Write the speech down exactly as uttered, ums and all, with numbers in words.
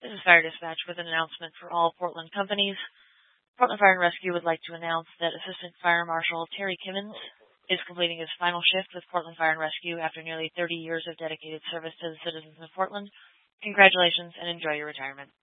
This is Fire Dispatch with an announcement for all Portland companies. Portland Fire and Rescue would like to announce that Assistant Fire Marshal Terry Kimmons is completing his final shift with Portland Fire and Rescue after nearly thirty years of dedicated service to the citizens of Portland. Congratulations and enjoy your retirement.